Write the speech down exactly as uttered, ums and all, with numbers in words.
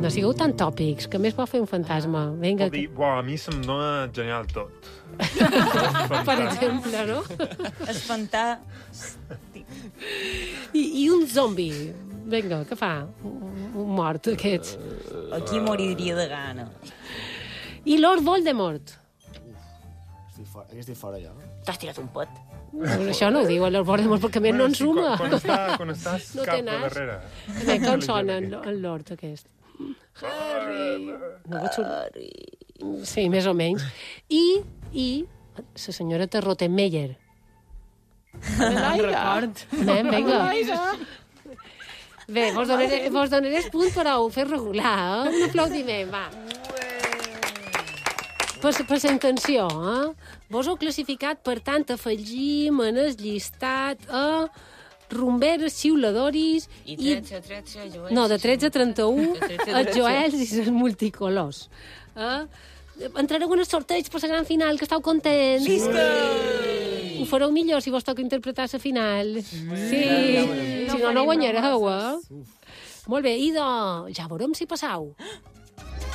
No sigueu tan tòpics, que més pot fer un fantasma. Vinga. Vol dir, buah, a mi se'm dona genial tot. Per exemple, no? Espantar... I, I un zombi. Vinga, què fa? Un, un mort, aquests. Aquí moriria de gana. I Lord Voldemort. Estic fora, aquí estic fora, jo. T'has tirat un pot. Això no ho diu el Lord Voldemort, perquè més no en sí, suma. Quan, quan, està, quan estàs No cap té a nas. darrere. Bé, com sona el, el Lord aquest? Harry. No veig un... Sí, més o menys. I, i la senyora Terrottenmeier. En record. Anem, vinga. Bé, vos donaré, vos donaré el punt, però ho fes regular, eh? Un aplaudiment, va. Per, per la intenció, eh? Vos heu classificat, per tant, afegim en el llistat a rumberes, xiuladoris... I tretze, tretze, Joel... No, de tretze a trenta-u, De tretze a els tretze. Joels i els multicolors. Eh? Entrareu en el sorteig per la gran final, que estàu contents. Visca! Ho fareu millor si vos toca interpretar la final. Sí, si no, no guanyareu, eh? Molt bé, i de... ja veurem si passau.